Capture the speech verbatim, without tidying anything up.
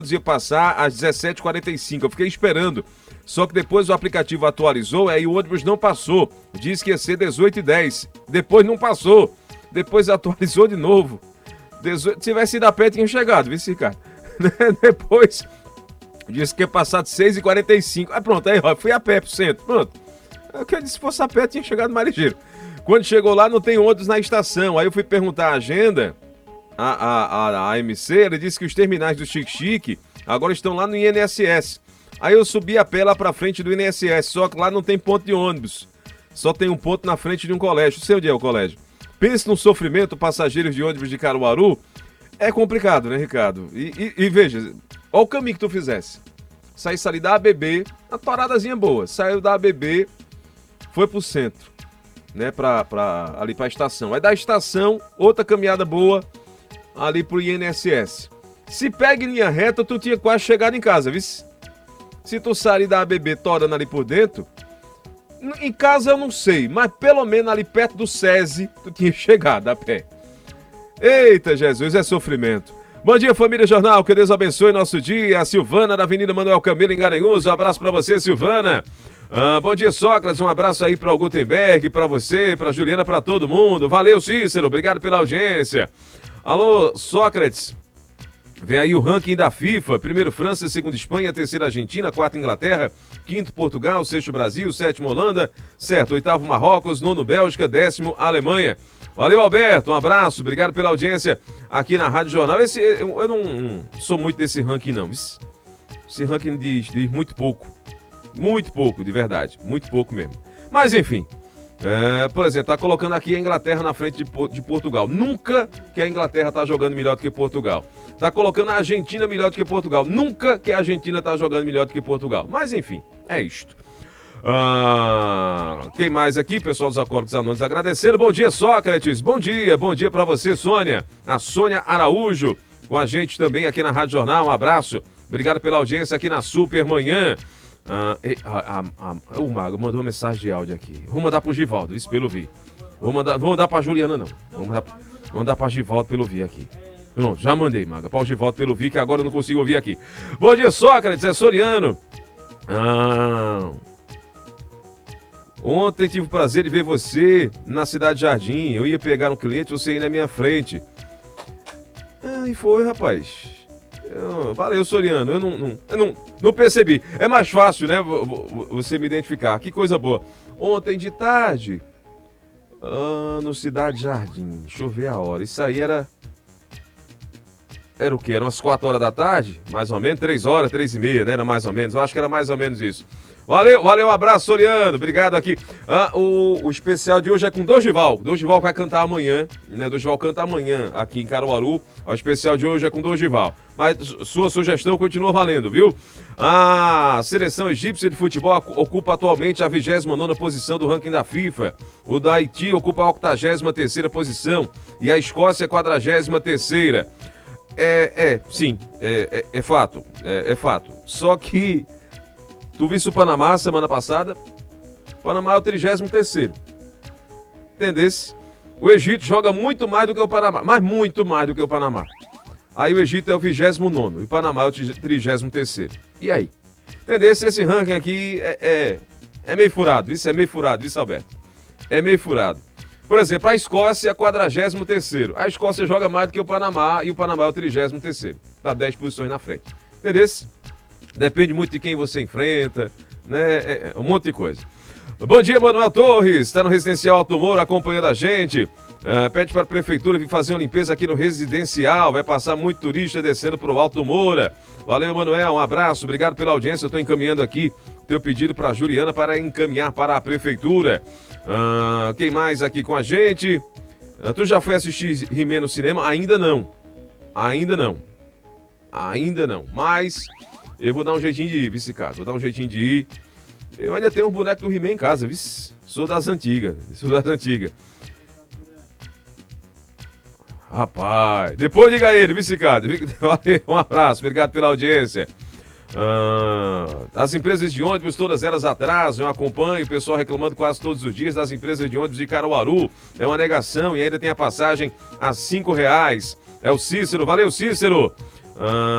ia passar às dezessete e quarenta e cinco. Eu fiquei esperando. Só que depois o aplicativo atualizou, aí o ônibus não passou. Disse que ia ser dezoito e dez. Depois não passou. Depois atualizou de novo. dezoito... Se tivesse ido a pé, tinha chegado, viu, esse cara? Depois disse que ia passar de seis e quarenta e cinco. Aí pronto, aí ó, fui a pé pro centro. Pronto. Eu queria se fosse a pé, tinha chegado mais ligeiro. Quando chegou lá, não tem ônibus na estação. Aí eu fui perguntar a agenda, a, a, a, a M C, ele disse que os terminais do Chique Chique agora estão lá no I N S S. Aí eu subi a pé lá pra frente do I N S S, só que lá não tem ponto de ônibus. Só tem um ponto na frente de um colégio. Não sei onde é o colégio. Pense no sofrimento, passageiros de ônibus de Caruaru. É complicado, né, Ricardo? E, e, e veja, olha o caminho que tu fizesse. Saísse ali da A B B, uma toradazinha boa. Saiu da A B B, foi pro centro, né, pra, pra, ali pra estação. Aí da estação, outra caminhada boa, ali pro I N S S. Se pega em linha reta, tu tinha quase chegado em casa, viu? Se tu sair da A B B torando ali por dentro, em casa eu não sei, mas pelo menos ali perto do SESI, tu tinha chegado a pé. Eita, Jesus, é sofrimento. Bom dia, família Jornal, que Deus abençoe nosso dia. A Silvana, da Avenida Manuel Camilo, em Garanhuns. Um abraço pra você, Silvana. Ah, bom dia, Sócrates. Um abraço aí para o Gutenberg, para você, para Juliana, para todo mundo. Valeu, Cícero. Obrigado pela audiência. Alô, Sócrates. Vem aí o ranking da FIFA. Primeiro França, segundo Espanha, terceiro Argentina, quarto Inglaterra, quinto Portugal, sexto Brasil, sétimo Holanda, certo, oitavo Marrocos, nono Bélgica, décimo Alemanha. Valeu, Alberto. Um abraço. Obrigado pela audiência aqui na Rádio Jornal. Esse, eu, eu não, não sou muito desse ranking, não. Esse, esse ranking diz, diz muito pouco. Muito pouco, de verdade. Muito pouco mesmo. Mas, enfim. É, por exemplo, tá colocando aqui a Inglaterra na frente de, de Portugal. Nunca que a Inglaterra tá jogando melhor do que Portugal. Tá colocando a Argentina melhor do que Portugal. Nunca que a Argentina tá jogando melhor do que Portugal. Mas, enfim, é isto. Ah, quem mais aqui? Pessoal dos Acordos Anônimos agradecendo. Bom dia, Sócrates. Bom dia. Bom dia pra você, Sônia. A Sônia Araújo com a gente também aqui na Rádio Jornal. Um abraço. Obrigado pela audiência aqui na Super Manhã. Ah, a, a, a, o Mago mandou uma mensagem de áudio aqui. Vou mandar pro Givaldo, isso pelo vi. Vou mandar, vou mandar pra Juliana, não. Vou mandar, vou mandar pra Givaldo pelo vi aqui. Pronto, já mandei, Maga. Pra o Givaldo pelo vi, que agora eu não consigo ouvir aqui. Bom dia, Sócrates, é Soriano. Ah, ontem tive o prazer de ver você na Cidade Jardim. Eu ia pegar um cliente, você ia na minha frente. Ah, e foi, rapaz. Eu, valeu, Soriano, eu, não, não, eu não, não percebi. É mais fácil, né, você me identificar. Que coisa boa. Ontem de tarde, ah, no Cidade Jardim, deixa eu ver a hora. Isso aí era... Era o quê? Eram umas quatro horas da tarde? Mais ou menos, três horas, três e meia, né? Era mais ou menos. Eu acho que era mais ou menos isso. Valeu, valeu, um abraço, Soriano. Obrigado aqui. Ah, o, o especial de hoje é com Dorival. Dorival vai cantar amanhã, né? Dorival canta amanhã aqui em Caruaru. O especial de hoje é com Dorival. Mas sua sugestão continua valendo, viu? A seleção egípcia de futebol ocupa atualmente a vigésima nona posição do ranking da FIFA. O da Haiti ocupa a octagésima terceira posição. E a Escócia a quadragésima terceira. É, é, sim, é, é, é fato. É, é fato. Só que... Tu viste o Panamá semana passada? O Panamá é o trigésimo terceiro. Entendesse? O Egito joga muito mais do que o Panamá, mas muito mais do que o Panamá. Aí o Egito é o vigésimo nono e o Panamá é o trigésimo terceiro. E aí? Entendesse? Esse ranking aqui é, é, é meio furado. Isso é meio furado, isso, Alberto? É meio furado. Por exemplo, a Escócia é quadragésimo terceiro. A Escócia joga mais do que o Panamá e o Panamá é o trigésimo terceiro. Tá dez posições na frente. Entendesse? Depende muito de quem você enfrenta, né? É, é um monte de coisa. Bom dia, Manuel Torres. Está no Residencial Alto Moura acompanhando a gente. Uh, pede para a prefeitura vir fazer uma limpeza aqui no residencial. Vai passar muito turista descendo para o Alto Moura. Valeu, Manuel. Um abraço. Obrigado pela audiência. Eu estou encaminhando aqui teu pedido para a Juliana para encaminhar para a prefeitura. Uh, quem mais aqui com a gente? Uh, tu já foi assistir He-Man no cinema? Ainda não. Ainda não. Ainda não. Mas... eu vou dar um jeitinho de ir, vice caso. Vou dar um jeitinho de ir. Eu ainda tenho um boneco do He-Man em casa, vice. Sou das antigas. Sou das antigas. Rapaz. Depois diga ele, vice caso. Um abraço. Obrigado pela audiência. Ah, as empresas de ônibus, todas elas atrasam. Eu acompanho o pessoal reclamando quase todos os dias das empresas de ônibus de Caruaru. É uma negação e ainda tem a passagem a cinco reais. É o Cícero. Valeu, Cícero. Ah,